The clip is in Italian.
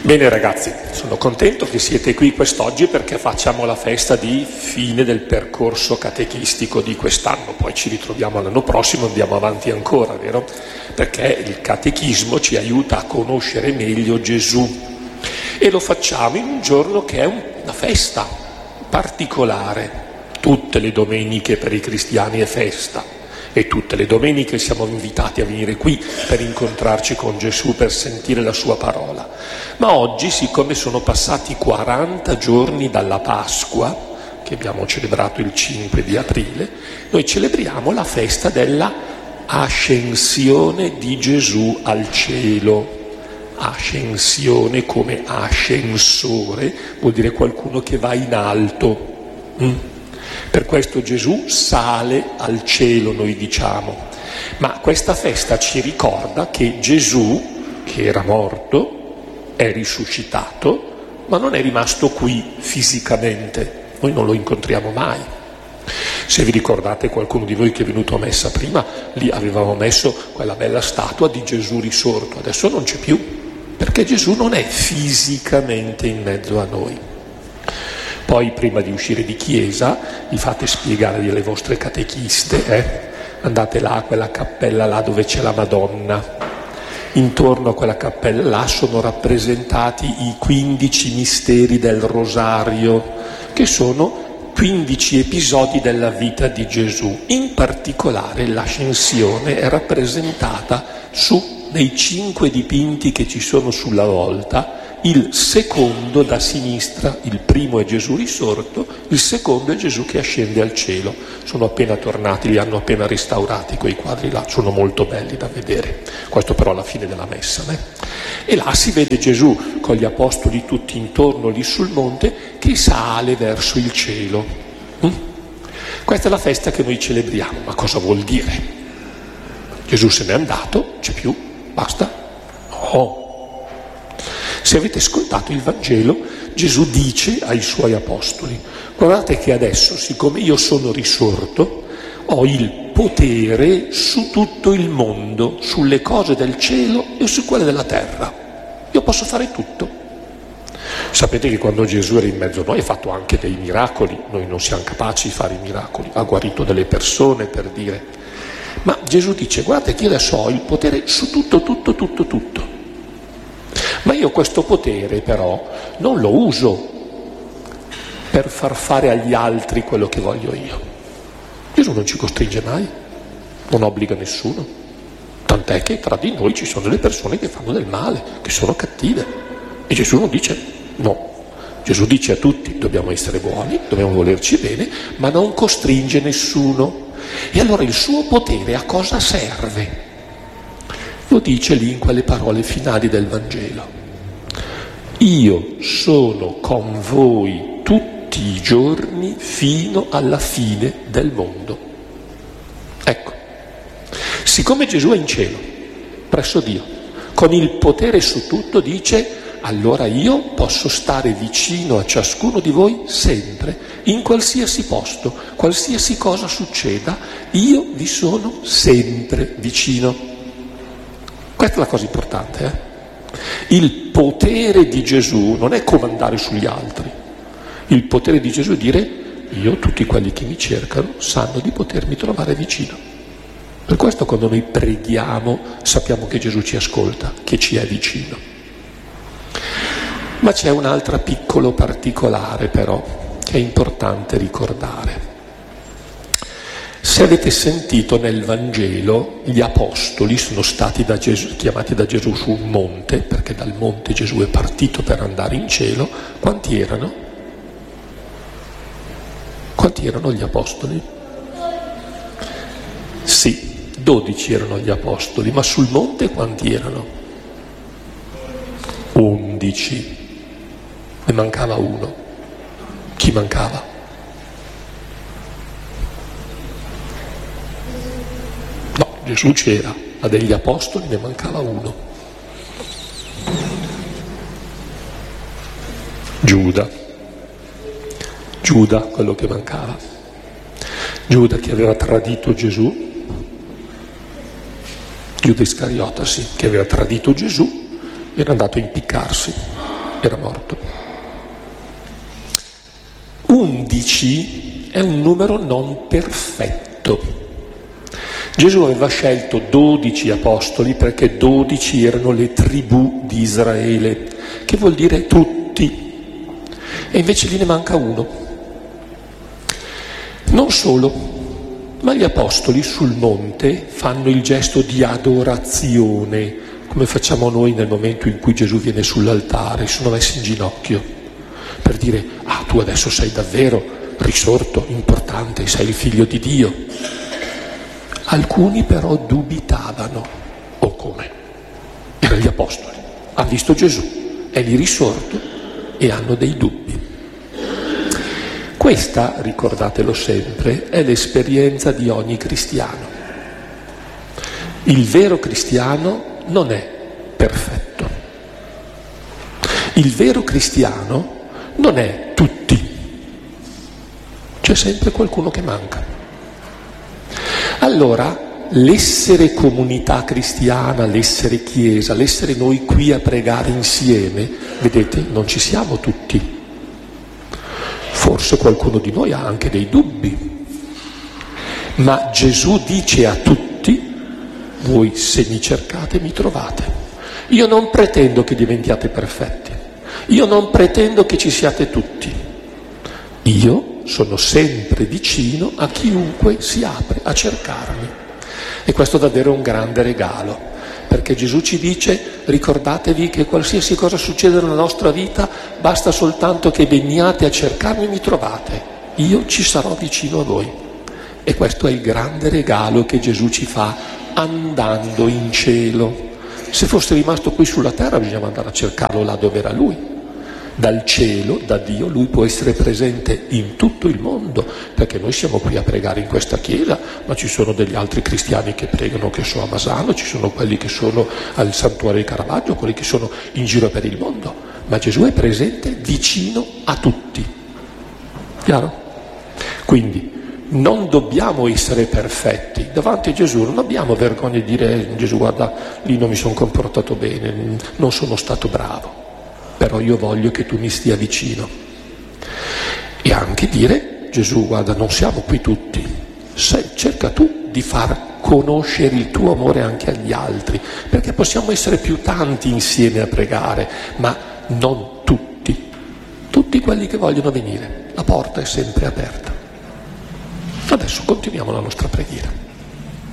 Bene ragazzi, sono contento che siete qui quest'oggi perché facciamo la festa di fine del percorso catechistico di quest'anno, poi ci ritroviamo l'anno prossimo e andiamo avanti ancora, vero? Perché il catechismo ci aiuta a conoscere meglio Gesù e lo facciamo in un giorno che è una festa particolare. Tutte le domeniche per i cristiani è festa e tutte le domeniche siamo invitati a venire qui per incontrarci con Gesù, per sentire la sua parola. Ma oggi, siccome sono passati 40 giorni dalla Pasqua, che abbiamo celebrato il 5 di aprile, noi celebriamo la festa della ascensione di Gesù al cielo. Ascensione come ascensore vuol dire qualcuno che va in alto. Per questo Gesù sale al cielo, noi diciamo. Ma questa festa ci ricorda che Gesù, che era morto, è risuscitato, ma non è rimasto qui fisicamente. Noi non lo incontriamo mai. Se vi ricordate, qualcuno di voi che è venuto a messa prima, lì avevamo messo quella bella statua di Gesù risorto. Adesso non c'è più, perché Gesù non è fisicamente in mezzo a noi. Poi prima di uscire di chiesa vi fate spiegare delle vostre catechiste, andate là a quella cappella là dove c'è la Madonna. Intorno a quella cappella là sono rappresentati i 15 misteri del Rosario, che sono 15 episodi della vita di Gesù. In particolare l'ascensione è rappresentata nei 5 dipinti che ci sono sulla volta. Il secondo da sinistra, il primo è Gesù risorto, il secondo è Gesù che ascende al cielo. Sono appena tornati, li hanno appena restaurati quei quadri là, sono molto belli da vedere. Questo però alla fine della messa, E là si vede Gesù con gli apostoli tutti intorno lì sul monte che sale verso il cielo. Questa è la festa che noi celebriamo, ma cosa vuol dire? Gesù se n'è andato, c'è più, basta? No. Se avete ascoltato il Vangelo, Gesù dice ai suoi apostoli: guardate che adesso, siccome io sono risorto, ho il potere su tutto il mondo, sulle cose del cielo e su quelle della terra. Io posso fare tutto. Sapete che quando Gesù era in mezzo a noi ha fatto anche dei miracoli, noi non siamo capaci di fare i miracoli, ha guarito delle persone, per dire. Ma Gesù dice: guardate che io adesso ho il potere su tutto, tutto, tutto, tutto. Ma io questo potere però non lo uso per far fare agli altri quello che voglio io. Gesù non ci costringe mai, non obbliga nessuno, tant'è che tra di noi ci sono delle persone che fanno del male, che sono cattive, e Gesù non dice no. Gesù dice a tutti: dobbiamo essere buoni, dobbiamo volerci bene, ma non costringe nessuno. E allora il suo potere a cosa serve? Lo dice lì in quelle parole finali del Vangelo: io sono con voi tutti i giorni fino alla fine del mondo. Ecco, siccome Gesù è in cielo, presso Dio, con il potere su tutto, dice: allora io posso stare vicino a ciascuno di voi sempre, in qualsiasi posto, qualsiasi cosa succeda, io vi sono sempre vicino. Questa è la cosa importante, Il potere di Gesù non è comandare sugli altri. Il potere di Gesù è dire: io, tutti quelli che mi cercano, sanno di potermi trovare vicino. Per questo quando noi preghiamo sappiamo che Gesù ci ascolta, che ci è vicino. Ma c'è un altro piccolo particolare però, che è importante ricordare. Se avete sentito nel Vangelo, gli apostoli sono stati chiamati da Gesù su un monte, perché dal monte Gesù è partito per andare in cielo. Quanti erano? Quanti erano gli apostoli? Sì, 12 erano gli apostoli, ma sul monte quanti erano? 11. Ne mancava uno. Chi mancava? Gesù c'era, ma degli apostoli ne mancava uno. Giuda, quello che mancava. Giuda che aveva tradito Gesù, Giuda Iscariota, sì, che aveva tradito Gesù, era andato a impiccarsi. era morto. 11 è un numero non perfetto. Gesù aveva scelto 12 apostoli perché 12 erano le tribù di Israele, che vuol dire tutti, e invece gliene manca uno. Non solo, ma gli apostoli sul monte fanno il gesto di adorazione, come facciamo noi nel momento in cui Gesù viene sull'altare, sono messi in ginocchio, per dire, tu adesso sei davvero risorto, importante, sei il figlio di Dio. Alcuni però dubitavano. O come? Erano gli apostoli, hanno visto Gesù, è lì risorto e hanno dei dubbi. Questa, ricordatelo sempre, è l'esperienza di ogni cristiano. Il vero cristiano non è perfetto. Il vero cristiano non è tutti. C'è sempre qualcuno che manca. Allora, l'essere comunità cristiana, l'essere chiesa, l'essere noi qui a pregare insieme, vedete, non ci siamo tutti. Forse qualcuno di noi ha anche dei dubbi, ma Gesù dice a tutti, voi se mi cercate mi trovate. Io non pretendo che diventiate perfetti, io non pretendo che ci siate tutti. Io sono sempre vicino a chiunque si apre a cercarmi. E questo è davvero un grande regalo, perché Gesù ci dice, ricordatevi che qualsiasi cosa succede nella nostra vita, basta soltanto che veniate a cercarmi e mi trovate. Io ci sarò vicino a voi. E questo è il grande regalo che Gesù ci fa andando in cielo. Se fosse rimasto qui sulla terra bisognava andare a cercarlo là dove era lui. Dal cielo, da Dio, lui può essere presente in tutto il mondo, perché noi siamo qui a pregare in questa chiesa, ma ci sono degli altri cristiani che pregano, che sono a Masano, ci sono quelli che sono al santuario di Caravaggio, quelli che sono in giro per il mondo, ma Gesù è presente vicino a tutti. Chiaro? Quindi non dobbiamo essere perfetti davanti a Gesù, non abbiamo vergogna di dire Gesù guarda lì non mi sono comportato bene, non sono stato bravo. Però io voglio che tu mi stia vicino. E anche dire, Gesù, guarda, non siamo qui tutti, cerca tu di far conoscere il tuo amore anche agli altri, perché possiamo essere più tanti insieme a pregare, ma non tutti quelli che vogliono venire. La porta è sempre aperta. Adesso continuiamo la nostra preghiera.